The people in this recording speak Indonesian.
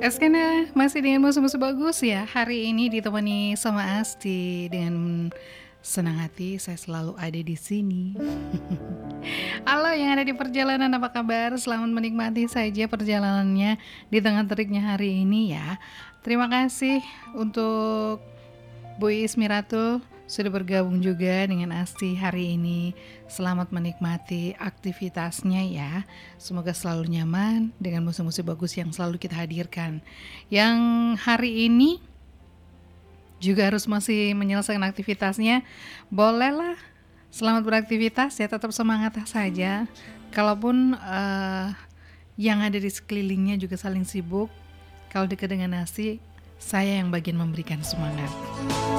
Eskena masih dengan musuh-musuh bagus ya. Hari ini ditemani sama Asti dengan senang hati saya selalu ada di sini. Halo yang ada di perjalanan, apa kabar? Selamat menikmati saja perjalanannya di tengah teriknya hari ini ya. Terima kasih untuk Bu Iis Miratul sudah bergabung juga dengan Asti hari ini. Selamat menikmati aktivitasnya ya. Semoga selalu nyaman dengan musik-musik bagus yang selalu kita hadirkan. Yang hari ini juga harus masih menyelesaikan aktivitasnya. Bolehlah, selamat beraktivitas ya, tetap semangat saja. Kalaupun yang ada di sekelilingnya juga saling sibuk, kalau dekat dengan Asti, saya yang bagian memberikan semangat.